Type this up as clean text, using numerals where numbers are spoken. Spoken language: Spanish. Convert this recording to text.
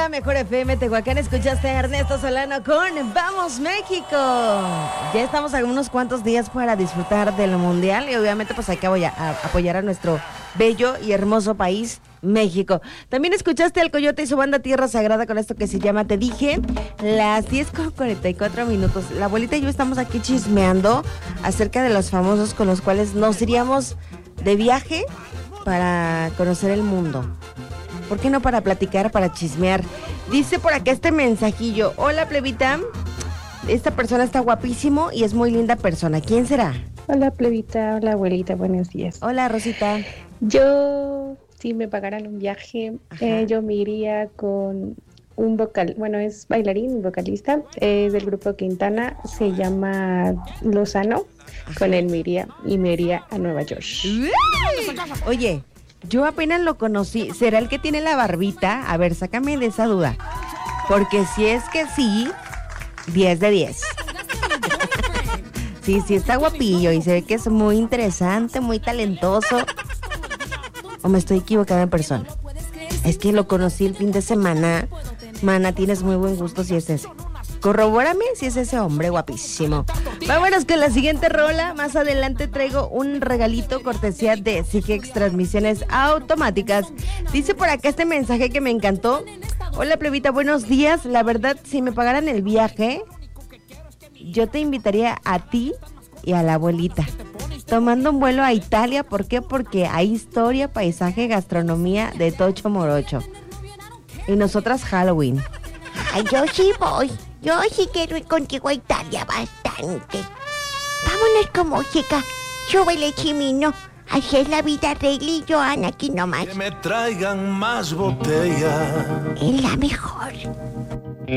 la mejor FM Tehuacán. Escuchaste a Ernesto Solano con Vamos México. Ya estamos a unos cuantos días para disfrutar del Mundial y obviamente pues hay que apoyar a nuestro bello y hermoso país, México. También escuchaste al Coyote y su banda Tierra Sagrada con esto que se llama Te Dije, las 10:44. La abuelita y yo estamos aquí chismeando acerca de los famosos con los cuales nos iríamos de viaje para conocer el mundo. ¿Por qué no para platicar, para chismear? Dice por acá este mensajillo: hola plebita, esta persona está guapísimo y es muy linda persona. ¿Quién será? Hola plebita, hola abuelita, buenos días. Hola Rosita. Yo, si me pagaran un viaje, yo me iría con un vocal, bueno, es bailarín, vocalista, es del grupo Quintana, se llama Lozano. Con él me iría a Nueva York. Oye, yo apenas lo conocí. ¿Será el que tiene la barbita? A ver, sácame de esa duda. Porque si es que sí, 10 de 10. Sí, está guapillo y se ve que es muy interesante, muy talentoso. ¿O me estoy equivocada en persona? Es que lo conocí el fin de semana. Mana, tienes muy buen gusto si es ese. Corrobórame si es ese hombre guapísimo. Vámonos con la siguiente rola. Más adelante traigo un regalito cortesía de Sigex Transmisiones Automáticas. Dice por acá este mensaje que me encantó. Hola plebita, buenos días. La verdad, si me pagaran el viaje, yo te invitaría a ti y a la abuelita, tomando un vuelo a Italia. ¿Por qué? Porque hay historia, paisaje, gastronomía de tocho morocho. Y nosotras Halloween. Ay, yo sí voy. Yo sí quiero ir contigo a Italia bastante. Vámonos con música. Súbele, Chimino. Así es la vida, Rayleigh y Joan, aquí nomás. Que me traigan más botella. Es la mejor.